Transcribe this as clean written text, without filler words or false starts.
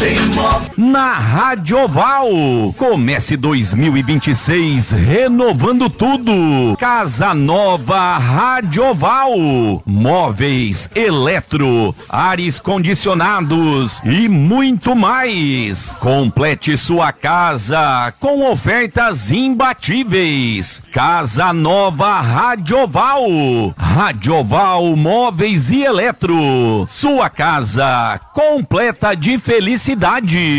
Na Radioval, comece 2026 renovando tudo. Casa Nova Radioval, móveis, eletro, ares condicionados e muito mais. Complete sua casa com ofertas imbatíveis. Casa Nova Radioval, Radioval Móveis e Eletro, sua casa completa de felicidade.